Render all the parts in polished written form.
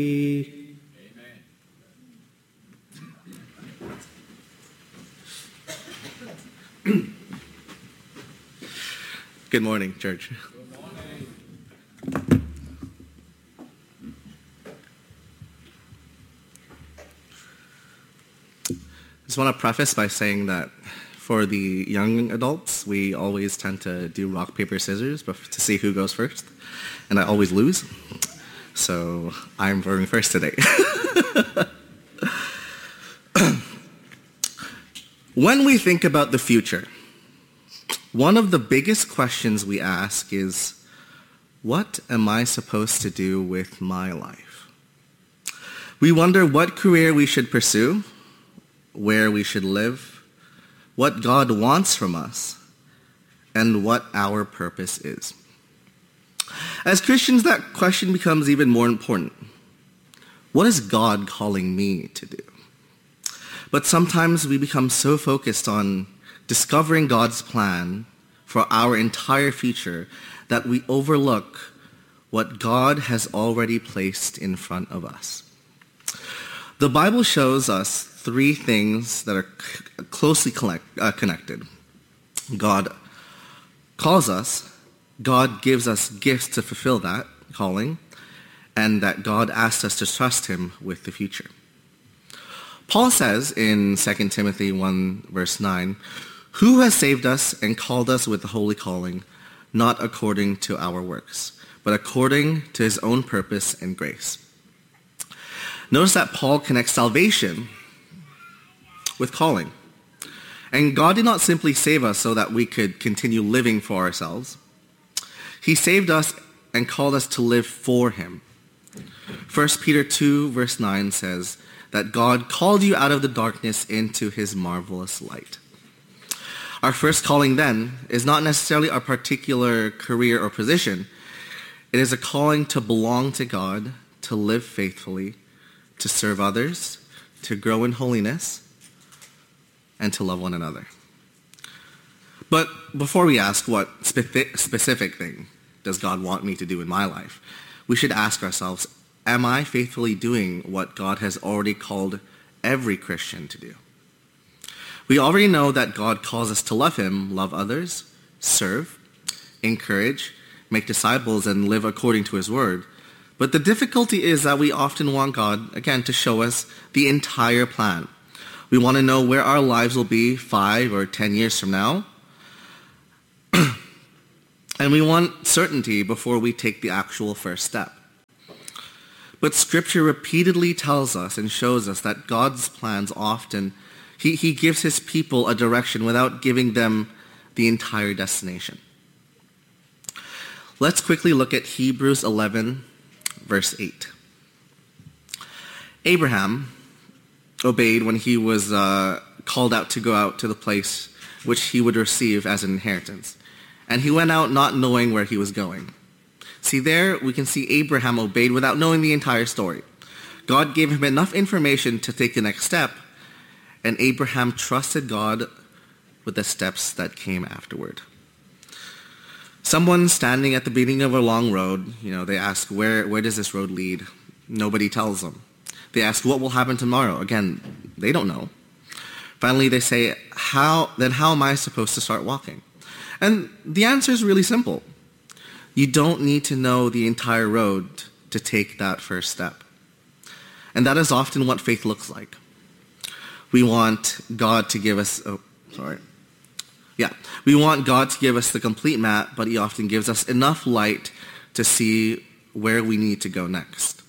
Good morning, church. Good morning. I just want to preface by saying that for the young adults, we always tend to do rock, paper, scissors to see who goes first, and I always lose. So I'm going first today. When we think about the future, one of the biggest questions we ask is, what am I supposed to do with my life? We wonder what career we should pursue, where we should live, what God wants from us, and what our purpose is. As Christians, that question becomes even more important. What is God calling me to do? But sometimes we become so focused on discovering God's plan for our entire future that we overlook what God has already placed in front of us. The Bible shows us three things that are closely connected. God calls us, God gives us gifts to fulfill that calling, and that God asks us to trust him with the future. Paul says in 2 Timothy 1 verse 9, "Who has saved us and called us with a holy calling, not according to our works, but according to his own purpose and grace." Notice that Paul connects salvation with calling. And God did not simply save us so that we could continue living for ourselves. He saved us and called us to live for him. 1 Peter 2 verse 9 says that God called you out of the darkness into his marvelous light. Our first calling then is not necessarily our particular career or position. It is a calling to belong to God, to live faithfully, to serve others, to grow in holiness, and to love one another. But before we ask what specific thing does God want me to do in my life, we should ask ourselves, am I faithfully doing what God has already called every Christian to do? We already know that God calls us to love him, love others, serve, encourage, make disciples, and live according to his word. But the difficulty is that we often want God, again, to show us the entire plan. We want to know where our lives will be 5 or 10 years from now. And we want certainty before we take the actual first step. But Scripture repeatedly tells us and shows us that God's plans often, he gives his people a direction without giving them the entire destination. Let's quickly look at Hebrews 11, verse 8. Abraham obeyed when he was called out to go out to the place which he would receive as an inheritance. And he went out not knowing where he was going. See, there we can see Abraham obeyed without knowing the entire story. God gave him enough information to take the next step, and Abraham trusted God with the steps that came afterward. Someone standing at the beginning of a long road, they ask, where does this road lead? Nobody tells them. They ask, what will happen tomorrow? Again, they don't know. Finally, they say, how am I supposed to start walking? And the answer is really simple. You don't need to know the entire road to take that first step. And that is often what faith looks like. We want God to give us, we want God to give us the complete map, but he often gives us enough light to see where we need to go next.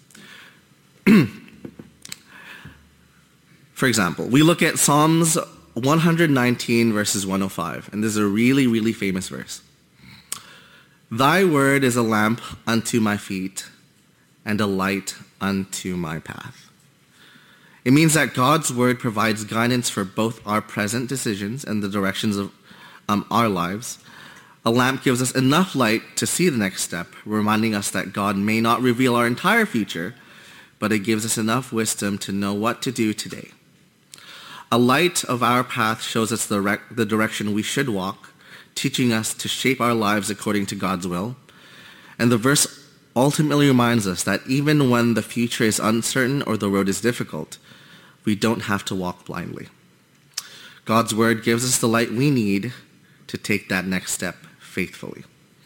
For example, we look at Psalms 119 verses 105, and this is a really, really famous verse. Thy word is a lamp unto my feet and a light unto my path. It means that God's word provides guidance for both our present decisions and the directions of our lives. A lamp gives us enough light to see the next step, reminding us that God may not reveal our entire future, but it gives us enough wisdom to know what to do today. A light of our path shows us the direction we should walk, teaching us to shape our lives according to God's will. And the verse ultimately reminds us that even when the future is uncertain or the road is difficult, we don't have to walk blindly. God's word gives us the light we need to take that next step faithfully.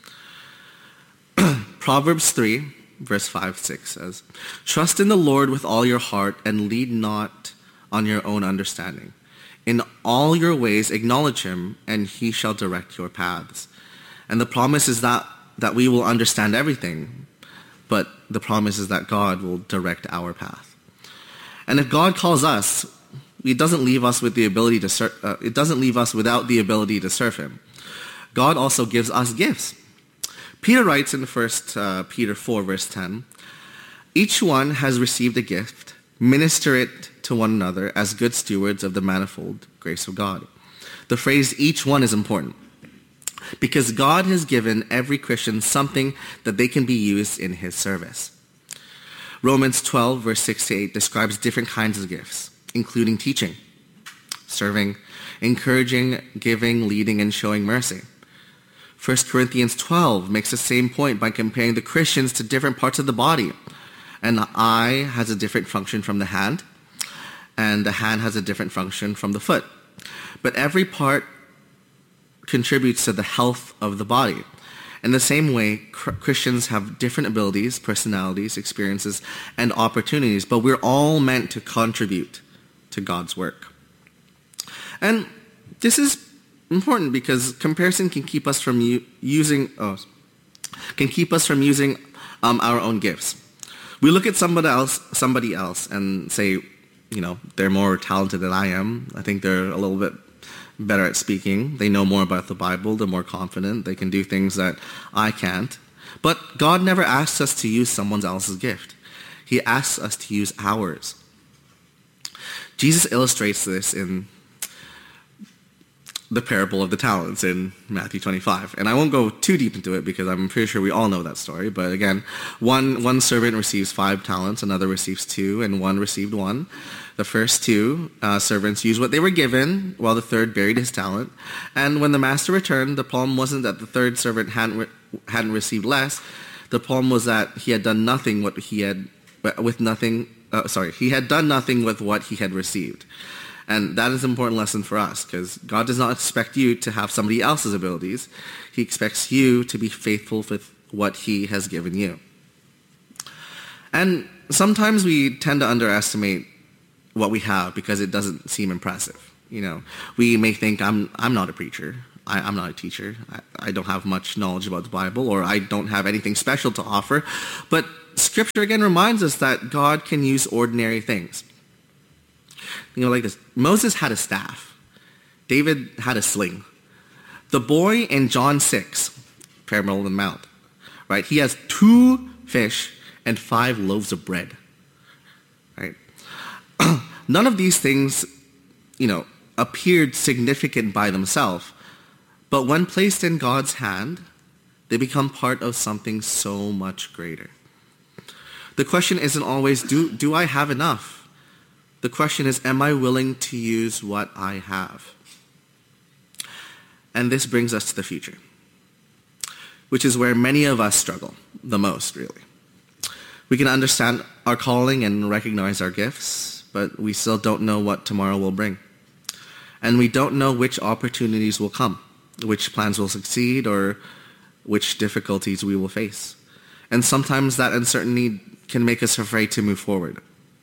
Proverbs 3, verse 5-6 says, "Trust in the Lord with all your heart and lead not on your own understanding. In all your ways acknowledge him, and he shall direct your paths." And the promise is that we will understand everything, but the promise is that God will direct our path. And if God calls us, it doesn't leave us with the ability to it doesn't leave us without the ability to serve him. God also gives us gifts. Peter writes in 1 Peter 4, verse 10, "Each one has received a gift. Minister it to one another as good stewards of the manifold grace of God." The phrase "each one" is important because God has given every Christian something that they can be used in his service. Romans 12, verse 6-8 describes different kinds of gifts, including teaching, serving, encouraging, giving, leading, and showing mercy. 1 Corinthians 12 makes the same point by comparing the Christians to different parts of the body. An eye has a different function from the hand, and the hand has a different function from the foot. But every part contributes to the health of the body. In the same way, Christians have different abilities, personalities, experiences, and opportunities, but we're all meant to contribute to God's work. And this is important because comparison can keep us from using our own gifts. We look at somebody else and say, they're more talented than I am. I think they're a little bit better at speaking. They know more about the Bible. They're more confident. They can do things that I can't. But God never asks us to use someone else's gift. He asks us to use ours. Jesus illustrates this in the parable of the talents in Matthew 25. And I won't go too deep into it because I'm pretty sure we all know that story. But again, one servant receives 5 talents, another receives 2, and one received 1. The first 2 servants used what they were given, while the third buried his talent. And when the master returned, the problem wasn't that the third servant hadn't received less. The problem was that he had done nothing with what he had received. And that is an important lesson for us because God does not expect you to have somebody else's abilities. He expects you to be faithful with what he has given you. And sometimes we tend to underestimate what we have because it doesn't seem impressive. We may think, I'm not a preacher. I'm not a teacher. I don't have much knowledge about the Bible, or I don't have anything special to offer. But Scripture again reminds us that God can use ordinary things. Like this. Moses had a staff. David had a sling. The boy in John 6, Parable on the Mount, right? He has 2 fish and 5 loaves of bread, right? None of these things, appeared significant by themselves, but when placed in God's hand, they become part of something so much greater. The question isn't always, do I have enough? The question is, am I willing to use what I have? And this brings us to the future, which is where many of us struggle the most, really. We can understand our calling and recognize our gifts, but we still don't know what tomorrow will bring. And we don't know which opportunities will come, which plans will succeed, or which difficulties we will face. And sometimes that uncertainty can make us afraid to move forward.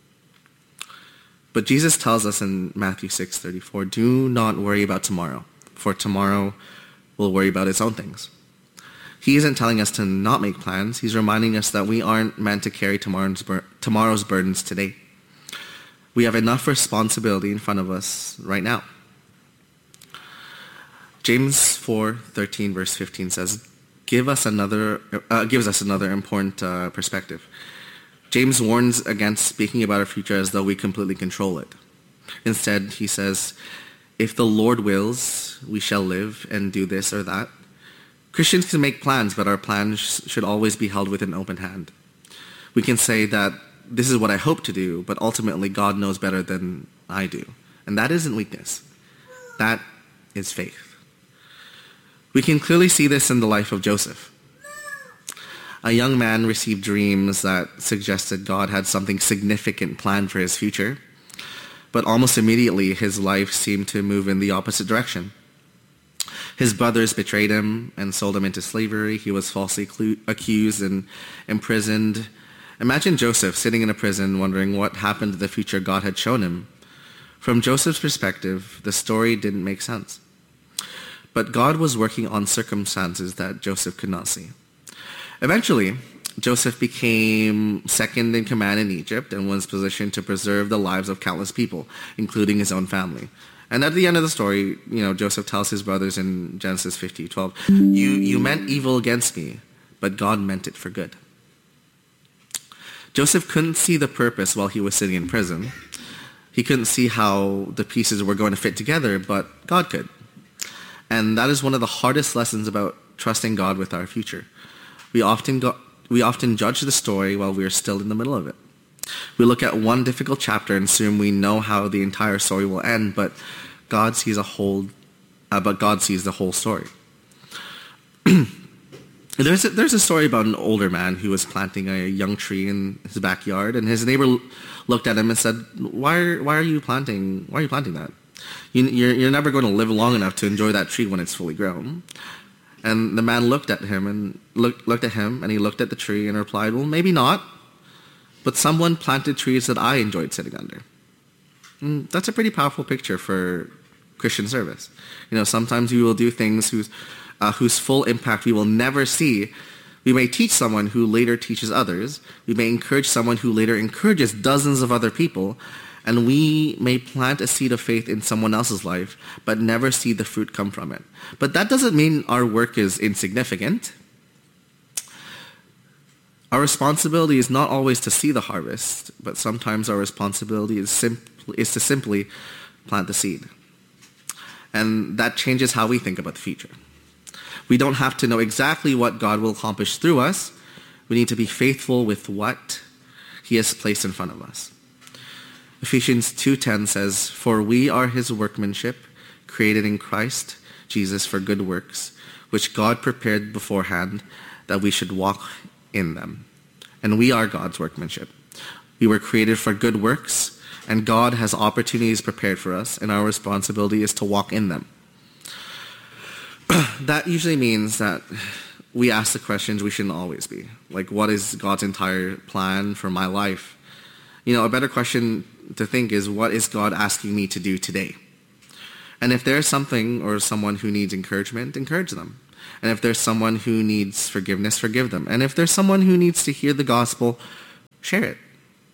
But Jesus tells us in Matthew 6:34, "Do not worry about tomorrow, for tomorrow will worry about its own things." He isn't telling us to not make plans. He's reminding us that we aren't meant to carry tomorrow's burdens today. We have enough responsibility in front of us right now. James 4:13, verse 15 says, gives us another important perspective. James warns against speaking about our future as though we completely control it. Instead, he says, if the Lord wills, we shall live and do this or that. Christians can make plans, but our plans should always be held with an open hand. We can say that this is what I hope to do, but ultimately God knows better than I do. And that isn't weakness. That is faith. We can clearly see this in the life of Joseph. A young man received dreams that suggested God had something significant planned for his future, but almost immediately his life seemed to move in the opposite direction. His brothers betrayed him and sold him into slavery. He was falsely accused and imprisoned. Imagine Joseph sitting in a prison wondering what happened to the future God had shown him. From Joseph's perspective, the story didn't make sense. But God was working on circumstances that Joseph could not see. Eventually, Joseph became second in command in Egypt and was positioned to preserve the lives of countless people, including his own family. And at the end of the story, Joseph tells his brothers in Genesis 50:12, you meant evil against me, but God meant it for good. Joseph couldn't see the purpose while he was sitting in prison. He couldn't see how the pieces were going to fit together, but God could. And that is one of the hardest lessons about trusting God with our future. We often judge the story while we are still in the middle of it. We look at one difficult chapter and assume we know how the entire story will end, but God sees the whole story. There's a story about an older man who was planting a young tree in his backyard, and his neighbor looked at him and said, "Why are you planting that? You're never going to live long enough to enjoy that tree when it's fully grown." And the man looked at him and he looked at the tree and replied, "Well, maybe not, but someone planted trees that I enjoyed sitting under." And that's a pretty powerful picture for Christian service. Sometimes we will do things whose full impact we will never see. We may teach someone who later teaches others. We may encourage someone who later encourages dozens of other people. And we may plant a seed of faith in someone else's life, but never see the fruit come from it. But that doesn't mean our work is insignificant. Our responsibility is not always to see the harvest, but sometimes our responsibility is to simply plant the seed. And that changes how we think about the future. We don't have to know exactly what God will accomplish through us. We need to be faithful with what he has placed in front of us. Ephesians 2:10 says, "For we are his workmanship, created in Christ Jesus for good works, which God prepared beforehand that we should walk in them." And we are God's workmanship. We were created for good works, and God has opportunities prepared for us, and our responsibility is to walk in them. That usually means that we ask the questions we shouldn't always be. Like, what is God's entire plan for my life? A better question to think is, what is God asking me to do today? And if there's something or someone who needs encouragement, encourage them. And if there's someone who needs forgiveness, forgive them. And if there's someone who needs to hear the gospel, share it.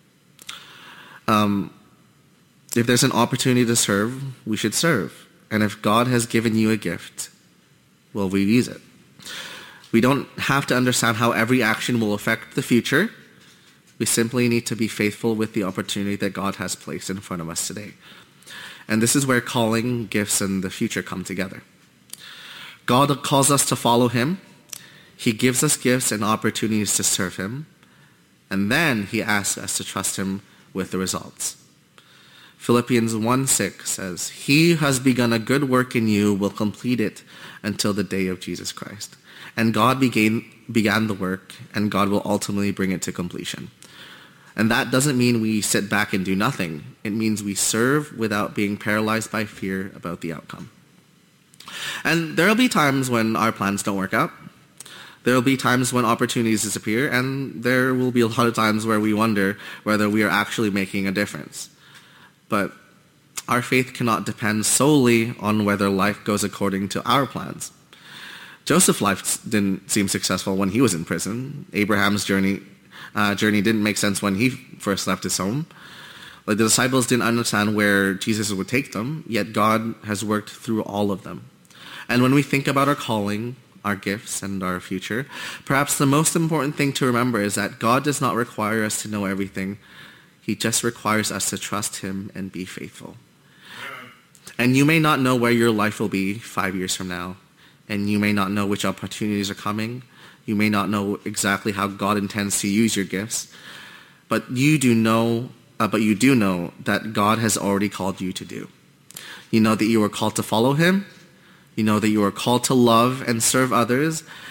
If there's an opportunity to serve, we should serve. And if God has given you a gift, well, we use it. We don't have to understand how every action will affect the future. We simply need to be faithful with the opportunity that God has placed in front of us today. And this is where calling, gifts, and the future come together. God calls us to follow him. He gives us gifts and opportunities to serve him. And then he asks us to trust him with the results. Philippians 1:6 says, "He who has begun a good work in you will complete it until the day of Jesus Christ." And God began the work, and God will ultimately bring it to completion. And that doesn't mean we sit back and do nothing. It means we serve without being paralyzed by fear about the outcome. And there will be times when our plans don't work out. There will be times when opportunities disappear, and there will be a lot of times where we wonder whether we are actually making a difference. But our faith cannot depend solely on whether life goes according to our plans. Joseph's life didn't seem successful when he was in prison. Abraham's journey didn't make sense when he first left his home. The disciples didn't understand where Jesus would take them, yet God has worked through all of them. And when we think about our calling, our gifts, and our future, perhaps the most important thing to remember is that God does not require us to know everything. He just requires us to trust him and be faithful. And you may not know where your life will be 5 years from now, and you may not know which opportunities are coming. You may not know exactly how God intends to use your gifts, but you do know that God has already called you to do. You know that you are called to follow him. You know that you are called to love and serve others,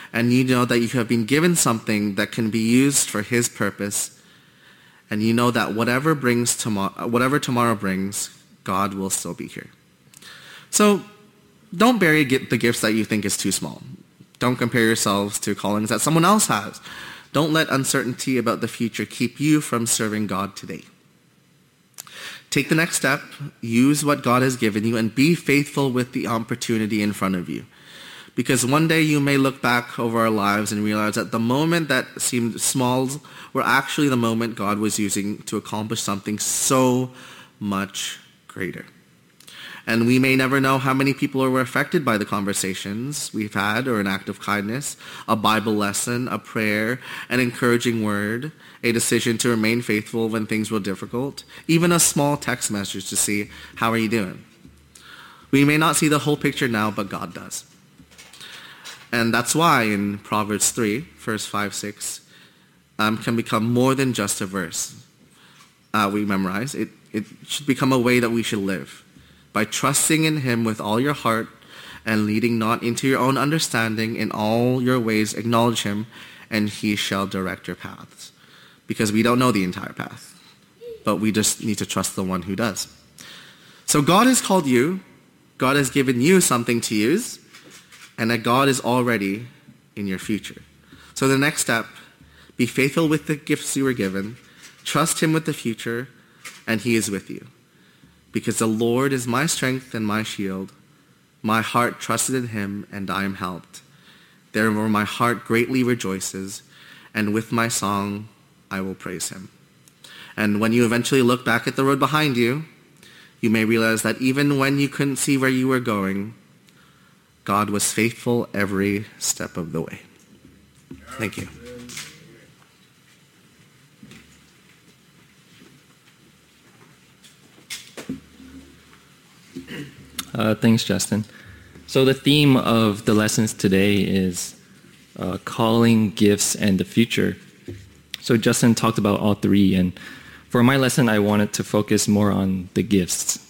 and you know that you have been given something that can be used for his purpose, and you know that whatever tomorrow brings, God will still be here. So don't bury the gifts that you think is too small. Don't compare yourselves to callings that someone else has. Don't let uncertainty about the future keep you from serving God today. Take the next step, use what God has given you, and be faithful with the opportunity in front of you. Because one day you may look back over our lives and realize that the moment that seemed small were actually the moment God was using to accomplish something so much greater. And we may never know how many people were affected by the conversations we've had, or an act of kindness, a Bible lesson, a prayer, an encouraging word, a decision to remain faithful when things were difficult, even a small text message to see, how are you doing? We may not see the whole picture now, but God does. And that's why in Proverbs 3, verse 5, 6, can become more than just a verse we memorize. It should become a way that we should live. By trusting in him with all your heart and leading not into your own understanding, in all your ways acknowledge him, and he shall direct your paths. Because we don't know the entire path, but we just need to trust the one who does. So God has called you, God has given you something to use, and that God is already in your future. So the next step, be faithful with the gifts you were given, trust him with the future, and he is with you. Because the Lord is my strength and my shield. My heart trusted in him, and I am helped. Therefore my heart greatly rejoices, and with my song I will praise him. And when you eventually look back at the road behind you, you may realize that even when you couldn't see where you were going, God was faithful every step of the way. Thank you. Thanks, Justin. So the theme of the lessons today is calling, gifts, and the future. So Justin talked about all three, and for my lesson, I wanted to focus more on the gifts.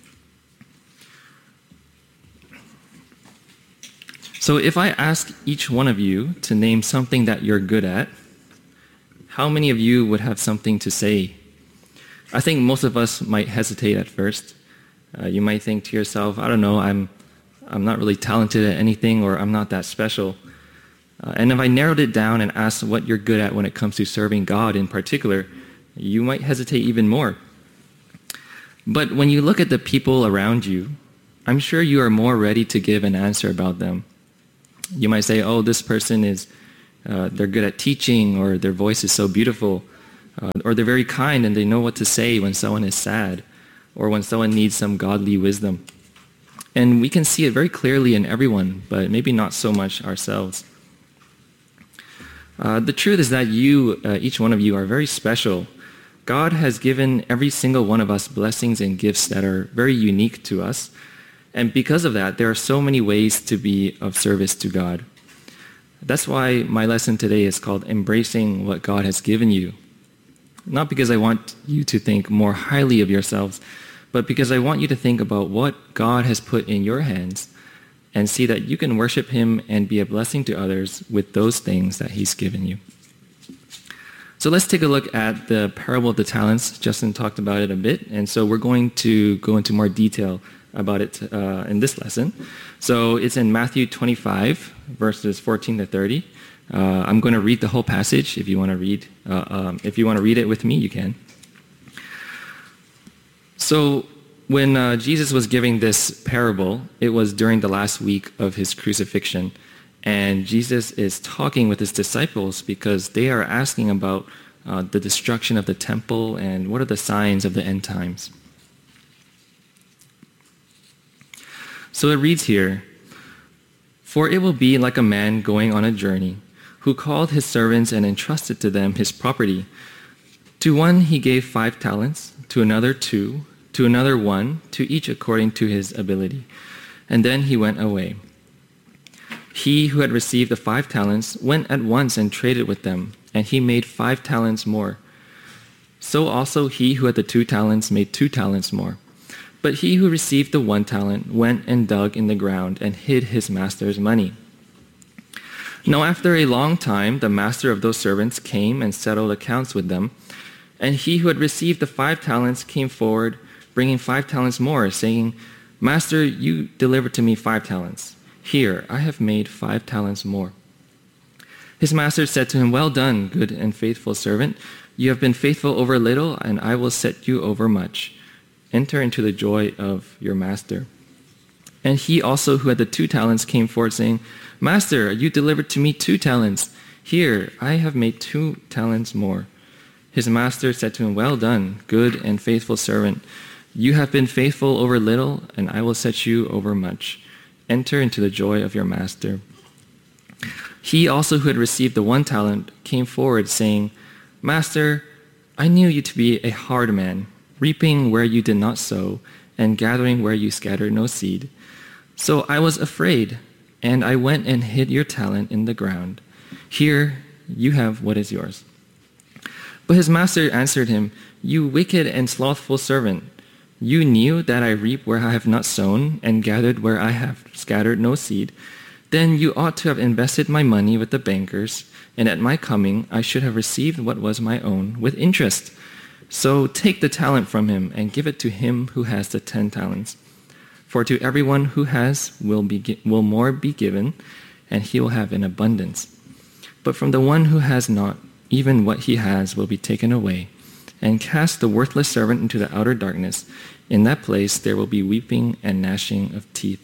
So if I ask each one of you to name something that you're good at, how many of you would have something to say? I think most of us might hesitate at first. You might think to yourself, I don't know, I'm not really talented at anything, or I'm not that special. And if I narrowed it down and asked what you're good at when it comes to serving God in particular, you might hesitate even more. But when you look at the people around you, I'm sure you are more ready to give an answer about them. You might say, oh, this person they're good at teaching, or their voice is so beautiful, or they're very kind and they know what to say when someone is sad, or when someone needs some godly wisdom. And we can see it very clearly in everyone, but maybe not so much ourselves. The truth is that each one of you are very special. God has given every single one of us blessings and gifts that are very unique to us. And because of that, there are so many ways to be of service to God. That's why my lesson today is called Embracing What God Has Given You. Not because I want you to think more highly of yourselves, but because I want you to think about what God has put in your hands and see that you can worship him and be a blessing to others with those things that he's given you. So let's take a look at the parable of the talents. Justin talked about it a bit, and so we're going to go into more detail about it in this lesson. So it's in Matthew 25, verses 14 to 30. I'm going to read the whole passage. If you want to read it with me, you can. So when Jesus was giving this parable, it was during the last week of his crucifixion. And Jesus is talking with his disciples because they are asking about the destruction of the temple and what are the signs of the end times. So it reads here, "For it will be like a man going on a journey, who called his servants and entrusted to them his property. To one he gave 5 talents, to another 2, to another 1, to each according to his ability. And then he went away. He who had received the 5 talents went at once and traded with them, and he made 5 talents more. So also he who had the 2 talents made 2 talents more. But he who received the 1 talent went and dug in the ground and hid his master's money. Now after a long time, the master of those servants came and settled accounts with them. And he who had received the 5 talents came forward, bringing 5 talents more, saying, Master, you delivered to me 5 talents. Here, I have made 5 talents more. His master said to him, Well done, good and faithful servant. You have been faithful over little, and I will set you over much. Enter into the joy of your master. And he also who had the 2 talents came forward, saying, Master, you delivered to me 2 talents. Here, I have made 2 talents more. His master said to him, Well done, good and faithful servant. You have been faithful over little, and I will set you over much. Enter into the joy of your master. He also who had received the 1 talent came forward, saying, Master, I knew you to be a hard man, reaping where you did not sow, and gathering where you scattered no seed. So I was afraid, and I went and hid your talent in the ground. Here you have what is yours. But his master answered him, You wicked and slothful servant, you knew that I reap where I have not sown, and gathered where I have scattered no seed. Then you ought to have invested my money with the bankers, and at my coming I should have received what was my own with interest. So take the talent from him and give it to him who has the 10 talents. For to everyone who has will more be given, and he will have in abundance. But from the one who has not, even what he has will be taken away. And cast the worthless servant into the outer darkness. In that place there will be weeping and gnashing of teeth.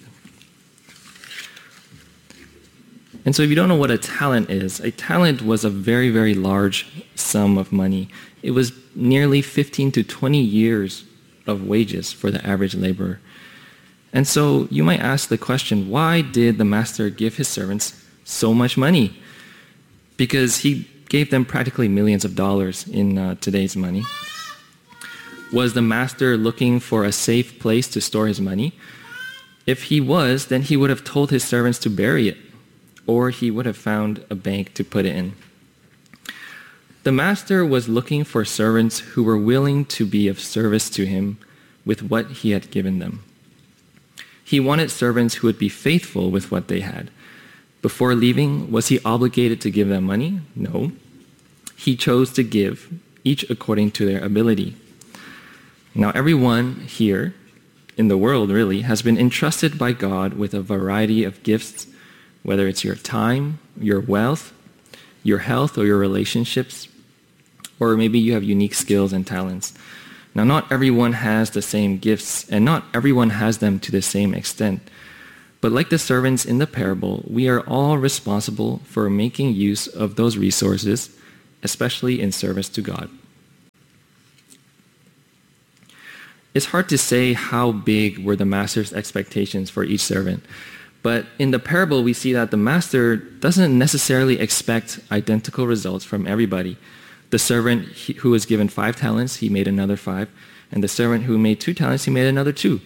And so if you don't know what a talent was a very, very large sum of money. It was nearly 15 to 20 years of wages for the average laborer. And so you might ask the question, why did the master give his servants so much money? Because he gave them practically millions of dollars in today's money. Was the master looking for a safe place to store his money? If he was, then he would have told his servants to bury it, or he would have found a bank to put it in. The master was looking for servants who were willing to be of service to him with what he had given them. He wanted servants who would be faithful with what they had. Before leaving, was he obligated to give them money? No. He chose to give, each according to their ability. Now, everyone here in the world, really, has been entrusted by God with a variety of gifts, whether it's your time, your wealth, your health, or your relationships, or maybe you have unique skills and talents. Now, not everyone has the same gifts, and not everyone has them to the same extent. But like the servants in the parable, we are all responsible for making use of those resources, especially in service to God. It's hard to say how big were the master's expectations for each servant. But in the parable, we see that the master doesn't necessarily expect identical results from everybody. The servant who was given 5 talents, he made another 5. And the servant who made 2 talents, he made another 2.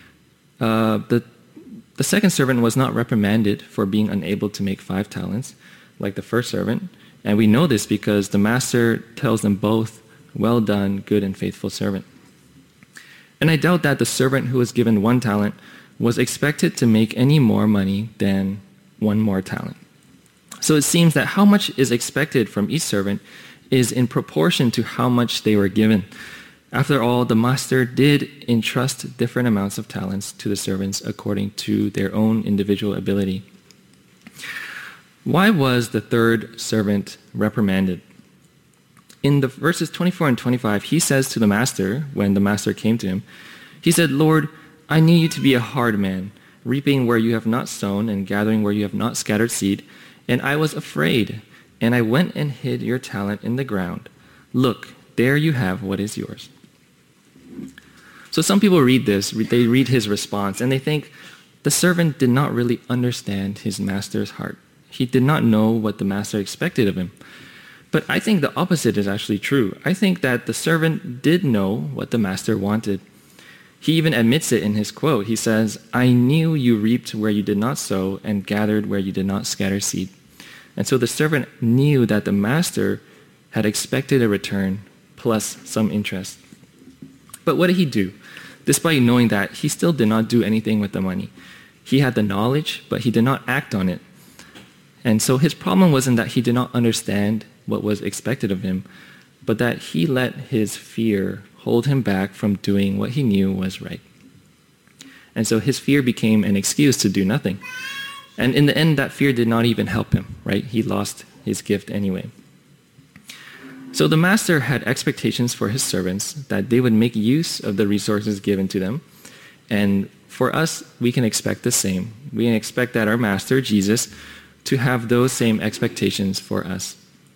The second servant was not reprimanded for being unable to make 5 talents, like the first servant. And we know this because the master tells them both, Well done, good and faithful servant. And I doubt that the servant who was given 1 talent was expected to make any more money than 1 more talent. So it seems that how much is expected from each servant is in proportion to how much they were given. After all, the master did entrust different amounts of talents to the servants according to their own individual ability. Why was the third servant reprimanded? In the verses 24 and 25, he says to the master, when the master came to him, he said, Lord, I knew you to be a hard man, reaping where you have not sown and gathering where you have not scattered seed, and I was afraid, and I went and hid your talent in the ground. Look, there you have what is yours. So some people read this, they read his response, and they think the servant did not really understand his master's heart. He did not know what the master expected of him. But I think the opposite is actually true. I think that the servant did know what the master wanted. He even admits it in his quote. He says, I knew you reaped where you did not sow and gathered where you did not scatter seed. And so the servant knew that the master had expected a return plus some interest. But what did he do? Despite knowing that, he still did not do anything with the money. He had the knowledge, but he did not act on it. And so his problem wasn't that he did not understand what was expected of him, but that he let his fear hold him back from doing what he knew was right. And so his fear became an excuse to do nothing. And in the end, that fear did not even help him, right? He lost his gift anyway. So the master had expectations for his servants that they would make use of the resources given to them. And for us, we can expect the same. We can expect that our master, Jesus, to have those same expectations for us.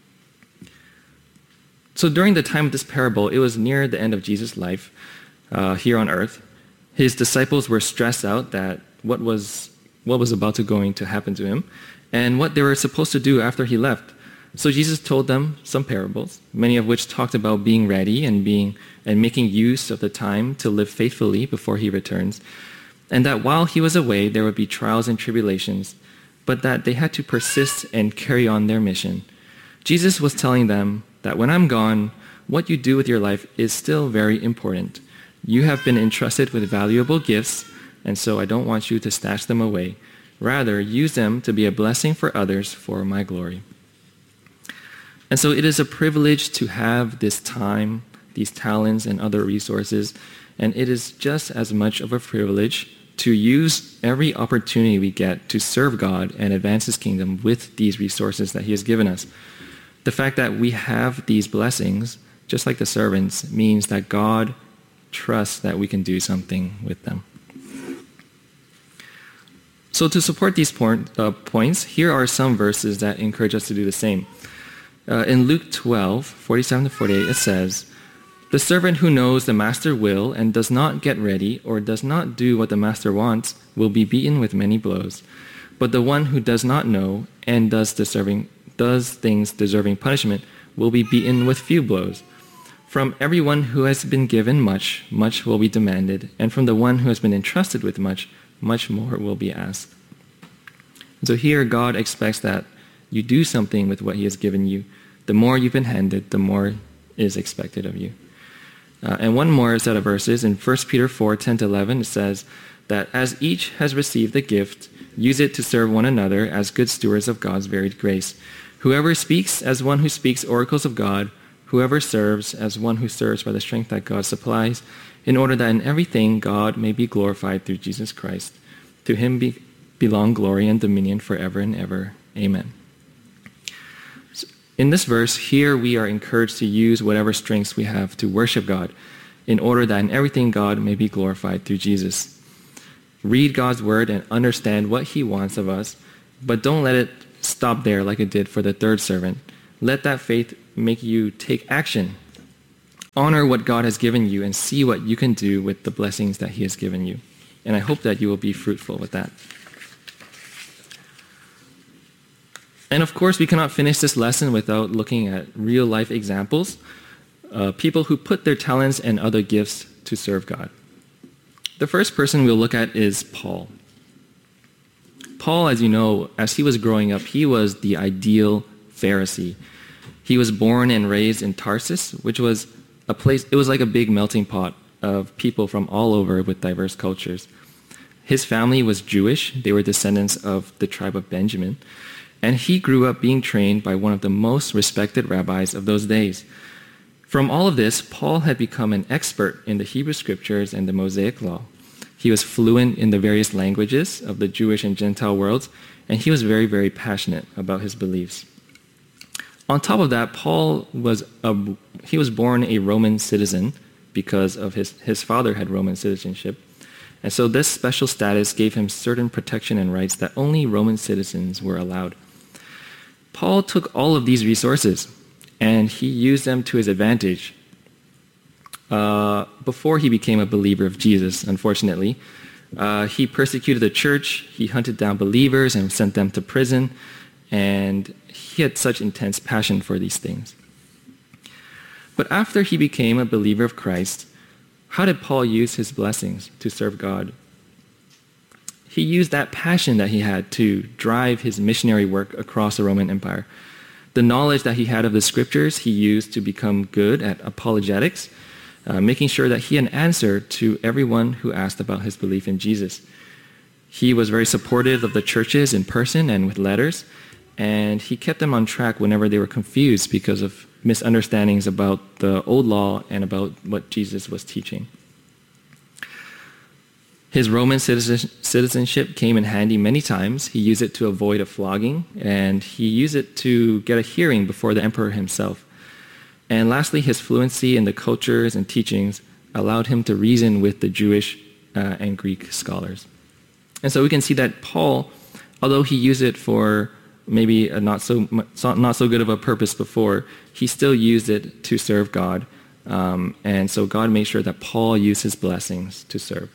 So during the time of this parable, it was near the end of Jesus' life here on earth. His disciples were stressed out that what was about to going to happen to him and what they were supposed to do after he left. So Jesus told them some parables, many of which talked about being ready and making use of the time to live faithfully before he returns, and that while he was away, there would be trials and tribulations, but that they had to persist and carry on their mission. Jesus was telling them that when I'm gone, what you do with your life is still very important. You have been entrusted with valuable gifts, and so I don't want you to stash them away. Rather, use them to be a blessing for others for my glory. And so it is a privilege to have this time, these talents, and other resources, and it is just as much of a privilege to use every opportunity we get to serve God and advance his kingdom with these resources that he has given us. The fact that we have these blessings, just like the servants, means that God trusts that we can do something with them. So to support these points, here are some verses that encourage us to do the same. In Luke 12:47-48, it says, "The servant who knows the master will and does not get ready or does not do what the master wants will be beaten with many blows. But the one who does not know and does things deserving punishment will be beaten with few blows. From everyone who has been given much, much will be demanded, and from the one who has been entrusted with much, much more will be asked." So here God expects that you do something with what he has given you. The more you've been handed, the more is expected of you. And one more set of verses in 1 Peter 4:10-11, it says that as each has received a gift, use it to serve one another as good stewards of God's varied grace. Whoever speaks as one who speaks oracles of God, whoever serves as one who serves by the strength that God supplies, in order that in everything God may be glorified through Jesus Christ. To him belong glory and dominion forever and ever. Amen. In this verse, here we are encouraged to use whatever strengths we have to worship God, in order that in everything God may be glorified through Jesus. Read God's word and understand what he wants of us, but don't let it stop there like it did for the third servant. Let that faith make you take action. Honor what God has given you and see what you can do with the blessings that he has given you. And I hope that you will be fruitful with that. And of course, we cannot finish this lesson without looking at real-life examples, people who put their talents and other gifts to serve God. The first person we'll look at is Paul. Paul, as you know, as he was growing up, he was the ideal Pharisee. He was born and raised in Tarsus, which was a place, it was like a big melting pot of people from all over with diverse cultures. His family was Jewish. They were descendants of the tribe of Benjamin. And he grew up being trained by one of the most respected rabbis of those days. From all of this, Paul had become an expert in the Hebrew scriptures and the Mosaic law. He was fluent in the various languages of the Jewish and Gentile worlds, and he was very, very passionate about his beliefs. On top of that, Paul was born a Roman citizen because of his father had Roman citizenship. And so this special status gave him certain protection and rights that only Roman citizens were allowed. Paul took all of these resources and he used them to his advantage. Before he became a believer of Jesus, unfortunately, he persecuted the church, he hunted down believers and sent them to prison, and he had such intense passion for these things. But after he became a believer of Christ, how did Paul use his blessings to serve God? He used that passion that he had to drive his missionary work across the Roman Empire. The knowledge that he had of the scriptures he used to become good at apologetics, making sure that he had an answer to everyone who asked about his belief in Jesus. He was very supportive of the churches in person and with letters, and he kept them on track whenever they were confused because of misunderstandings about the old law and about what Jesus was teaching. His Roman citizenship came in handy many times. He used it to avoid a flogging, and he used it to get a hearing before the emperor himself. And lastly, his fluency in the cultures and teachings allowed him to reason with the Jewish and Greek scholars. And so we can see that Paul, although he used it for maybe a not so good of a purpose before, he still used it to serve God. And so God made sure that Paul used his blessings to serve.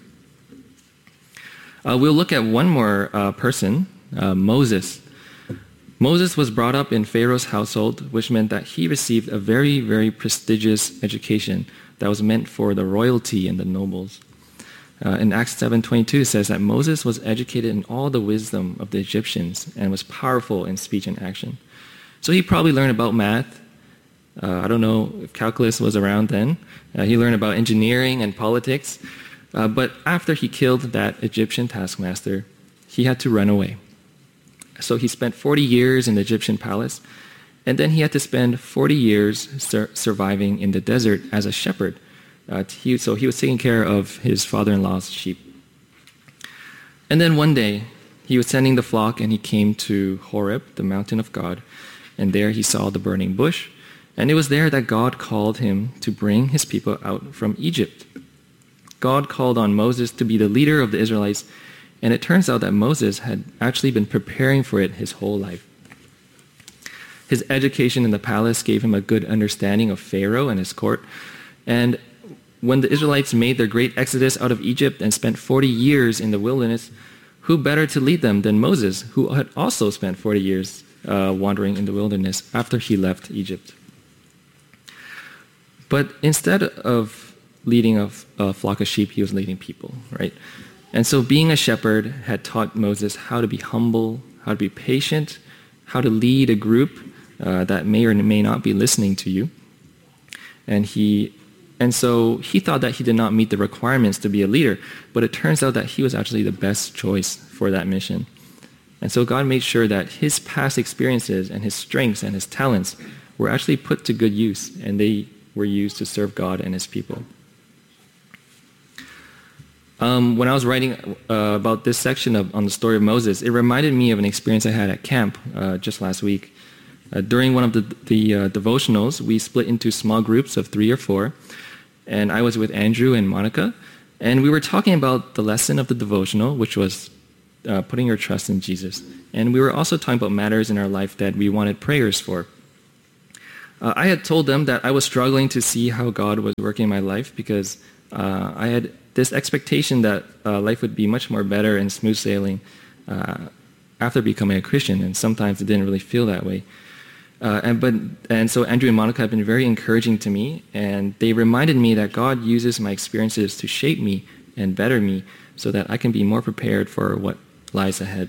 We'll look at one more person, Moses. Moses was brought up in Pharaoh's household, which meant that he received a very, very prestigious education that was meant for the royalty and the nobles. In Acts 7:22 it says that Moses was educated in all the wisdom of the Egyptians and was powerful in speech and action. So he probably learned about math. I don't know if calculus was around then. He learned about engineering and politics. But after he killed that Egyptian taskmaster, he had to run away. So he spent 40 years in the Egyptian palace, and then he had to spend 40 years surviving in the desert as a shepherd. So he was taking care of his father-in-law's sheep. And then one day, he was tending the flock, and he came to Horeb, the mountain of God, and there he saw the burning bush, and it was there that God called him to bring his people out from Egypt. God called on Moses to be the leader of the Israelites, and it turns out that Moses had actually been preparing for it his whole life. His education in the palace gave him a good understanding of Pharaoh and his court, and when the Israelites made their great exodus out of Egypt and spent 40 years in the wilderness, who better to lead them than Moses, who had also spent 40 years wandering in the wilderness after he left Egypt. But instead of leading a flock of sheep, he was leading people, right? And so being a shepherd had taught Moses how to be humble, how to be patient, how to lead a group that may or may not be listening to you. And so he thought that he did not meet the requirements to be a leader, but it turns out that he was actually the best choice for that mission. And so God made sure that his past experiences and his strengths and his talents were actually put to good use, and they were used to serve God and his people. When I was writing about this section on the story of Moses, it reminded me of an experience I had at camp just last week. During one of the devotionals, we split into small groups of 3 or 4, and I was with Andrew and Monica, and we were talking about the lesson of the devotional, which was putting your trust in Jesus. And we were also talking about matters in our life that we wanted prayers for. I had told them that I was struggling to see how God was working in my life because I had this expectation that life would be much more better and smooth sailing after becoming a Christian, and sometimes it didn't really feel that way. And so Andrew and Monica have been very encouraging to me, and they reminded me that God uses my experiences to shape me and better me so that I can be more prepared for what lies ahead.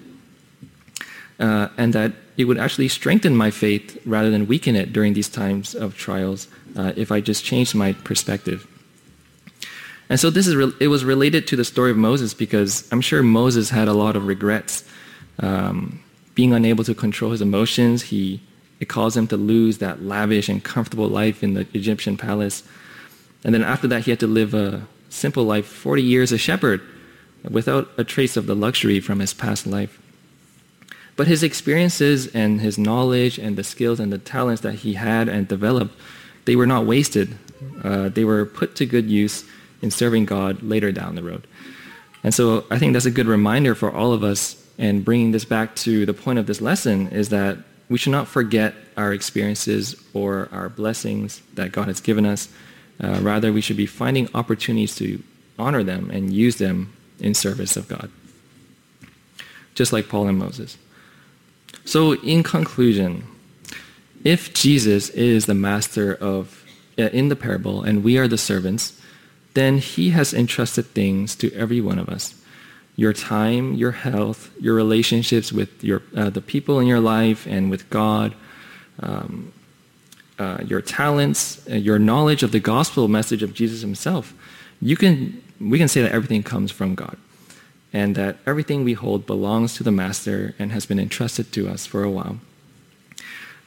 And that it would actually strengthen my faith rather than weaken it during these times of trials if I just changed my perspective. And so it was related to the story of Moses because I'm sure Moses had a lot of regrets. Being unable to control his emotions, it caused him to lose that lavish and comfortable life in the Egyptian palace. And then after that, he had to live a simple life, 40 years a shepherd, without a trace of the luxury from his past life. But his experiences and his knowledge and the skills and the talents that he had and developed, they were not wasted. They were put to good use in serving God later down the road. And so I think that's a good reminder for all of us, and bringing this back to the point of this lesson is that we should not forget our experiences or our blessings that God has given us. Rather, we should be finding opportunities to honor them and use them in service of God, just like Paul and Moses. So in conclusion, if Jesus is the master in the parable and we are the servants, then he has entrusted things to every one of us. Your time, your health, your relationships with the people in your life and with God, your talents, your knowledge of the gospel message of Jesus himself. We can say that everything comes from God, and that everything we hold belongs to the master and has been entrusted to us for a while.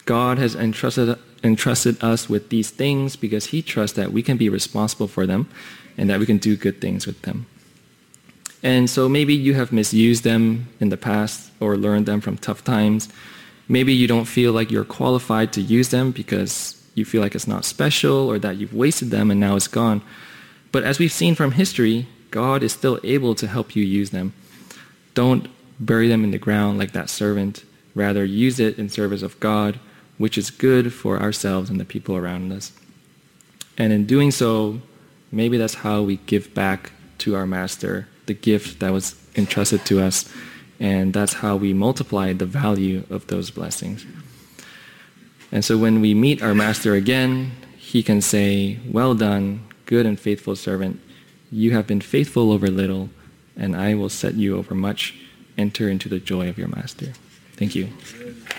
God has entrusted us with these things because he trusts that we can be responsible for them and that we can do good things with them. And so maybe you have misused them in the past or learned them from tough times. Maybe you don't feel like you're qualified to use them because you feel like it's not special or that you've wasted them and now it's gone. But as we've seen from history, God is still able to help you use them. Don't bury them in the ground like that servant. Rather, use it in service of God, which is good for ourselves and the people around us. And in doing so, maybe that's how we give back to our master the gift that was entrusted to us, and that's how we multiply the value of those blessings. And so when we meet our master again, he can say, "Well done, good and faithful servant. You have been faithful over little, and I will set you over much. Enter into the joy of your master." Thank you.